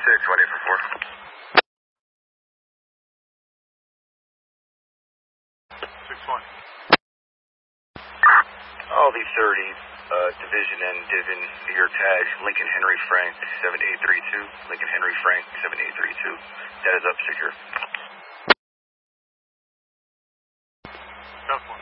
618 for 4. 6-1. All the 30, Division and Divin, New York tags, Lincoln Henry Frank 7832, Lincoln Henry Frank 7832. That is up secure. Tough one.